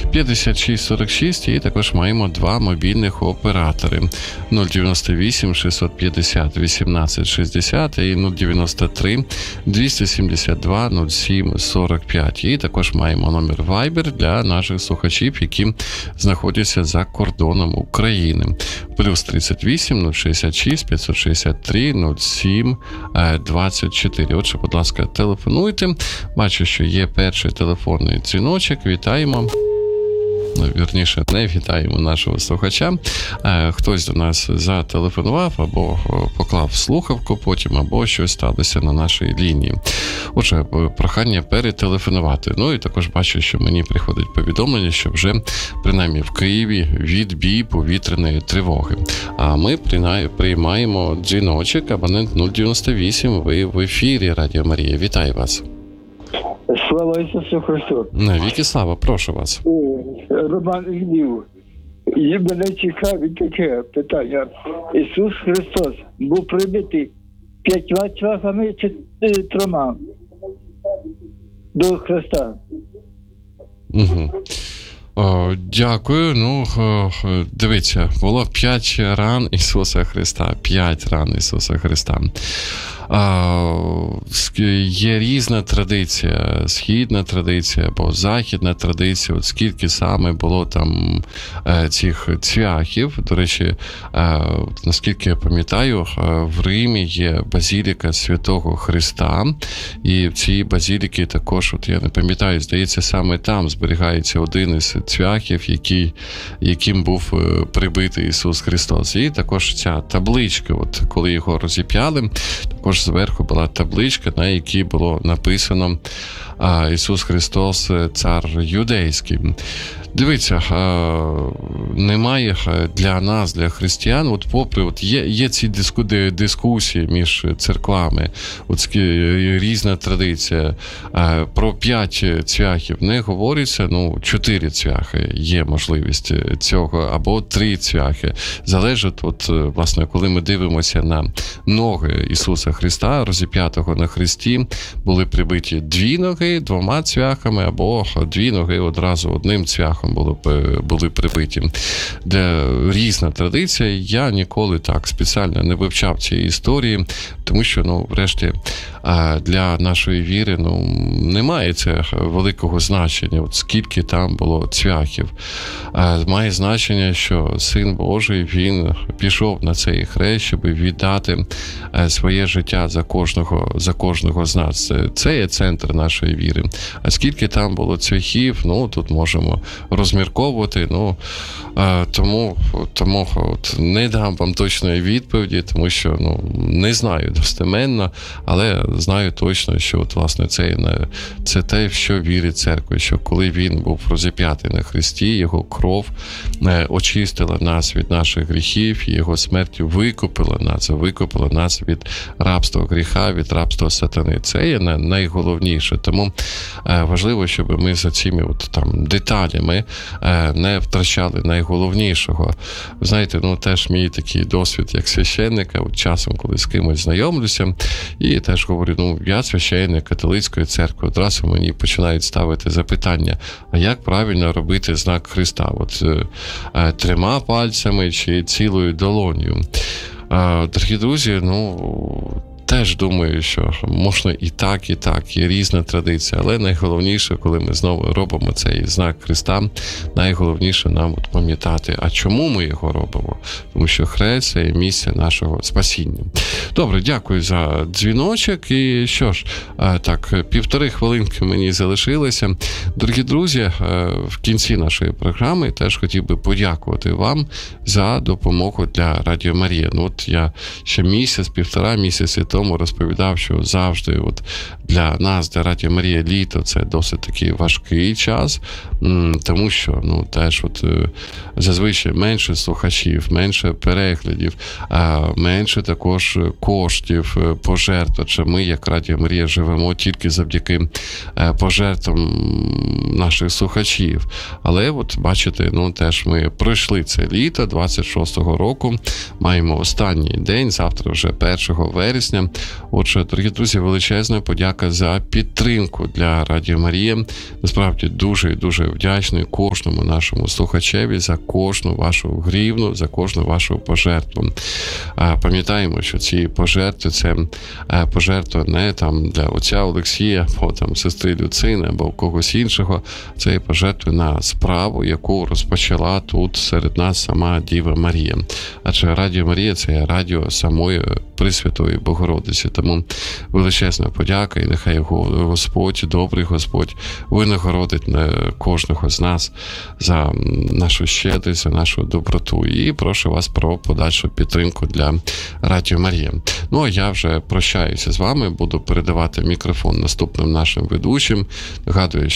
5646, і також маємо два мобільних оператори 098 650 18 60 і 093 272 07 45. І також маємо номер Viber для наших слухачів, які знаходяться за кордоном України. Плюс 38 066 563 07 24. Отже, будь ласка, телефонуйте. Бачу, що є перший телефонний дзвіночок. Вітаємо. Вірніше, не вітаємо нашого слухача. Хтось до нас зателефонував або поклав слухавку потім, або щось сталося на нашій лінії. Отже, прохання перетелефонувати. Ну і також бачу, що мені приходить повідомлення, що вже принаймні в Києві відбій повітряної тривоги. А ми приймаємо дзвіночок, абонент 098. Ви в ефірі Радіо Марія. Вітаю вас. Слава Ісусу Христу. Навіки слава, прошу вас. Роман Ігнів. І мене цікавить таке питання. Ісус Христос був прибитий 5 цвяхами чи 3 до Христа? Угу. Дякую. Ну, дивіться, було 5 ран Ісуса Христа. 5 ран Ісуса Христа. Є різна традиція, східна традиція або західна традиція, от скільки саме було там цих цвяхів. До речі, наскільки я пам'ятаю, в Римі є базіліка Святого Христа, і в цій базіліці також, от я не пам'ятаю, здається, саме там зберігається один із цвяхів, яким був прибитий Ісус Христос. І також ця табличка, от коли його розіп'яли, також зверху була табличка, на якій було написано Ісус Христос, цар юдейський. Дивіться, немає для нас, для християн, от попри, от є ці дискусії між церквами, от різна традиція. Про 5 цвяхів не говориться, 4 цвяхи є можливість цього, або 3 цвяхи. Залежить, от, власне, коли ми дивимося на ноги Ісуса Христа, розіп'ятого на хресті, були прибиті 2 ноги 2 цвяхами, або 2 ноги одразу одним цвяхом були прибиті. Де різна традиція, я ніколи так спеціально не вивчав цієї історії, тому що, врешті, для нашої віри, немає це великого значення, от скільки там було цвяхів. Має значення, що Син Божий, Він пішов на цей хрест, щоб віддати своє життя за кожного з нас. Це є центр нашої віри. А скільки там було цвяхів, тут можемо розмірковувати, тому от не дам вам точної відповіді, тому що, не знаю достеменно, але знаю точно, що от, власне, це те, в що вірить церква, що коли він був розіп'ятий на хресті, його кров очистила нас від наших гріхів, і його смертю викупила нас від рабства гріха, від рабства сатани. Це є найголовніше. Тому важливо, щоб ми за цими деталями не втрачали найголовнішого. Ви знаєте, теж мій такий досвід як священника, часом, коли з кимось знайомлюся, і теж говорю, я священник католицької церкви, одразу мені починають ставити запитання, а як правильно робити знак Христа? От 3 пальцями чи цілою долонею? Дорогі друзі, теж думаю, що можна і так, є різна традиція, але найголовніше, коли ми знову робимо цей знак Христа, найголовніше нам пам'ятати, а чому ми його робимо? Тому що хрест – це місце нашого спасіння. Добре, дякую за дзвіночок, і що ж, так, 1,5 хвилинки мені залишилося. Дорогі друзі, в кінці нашої програми теж хотів би подякувати вам за допомогу для Радіо Марія. От я ще місяць, місяці тому розповідав, що завжди для нас, для Радіо Марія, літо – це досить такий важкий час, тому що, теж зазвичай менше слухачів, менше переглядів, менше також коштів, пожертв. Адже ми, як Радіо Марія, живемо тільки завдяки пожертвам наших слухачів. Але, бачите, теж ми пройшли це літо 26-го року, маємо останній день, завтра вже 1 вересня, Отже, дорогі друзі, величезна подяка за підтримку для Радіо Марія. Насправді дуже і дуже вдячний кожному нашому слухачеві за кожну вашу гривну, за кожну вашу пожертву. Пам'ятаємо, що ці пожертви – це пожертва не там для отця Олексія, або там сестри Люцини, або когось іншого. Це пожертви на справу, яку розпочала тут серед нас сама Діва Марія. Адже Радіо Марія – це радіо самої Пресвятої Богородиці. Тому величезна подяка, і нехай Господь, добрий Господь, винагородить кожного з нас за нашу щедрість, за нашу доброту. І прошу вас про подальшу підтримку для Радіо Марія. Ну, а я вже прощаюся з вами, буду передавати мікрофон наступним нашим ведучим. Нагадую,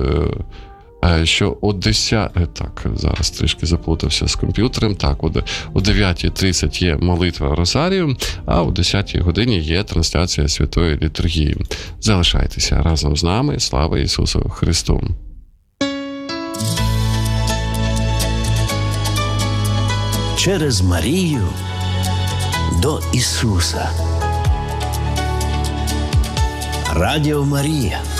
що о 10... Так, зараз трішки заплутався з комп'ютером. Так, о 9:30 є молитва Розарію, а о 10-й годині є трансляція Святої Літургії. Залишайтеся разом з нами. Слава Ісусу Христу! Через Марію до Ісуса. Радіо Марія.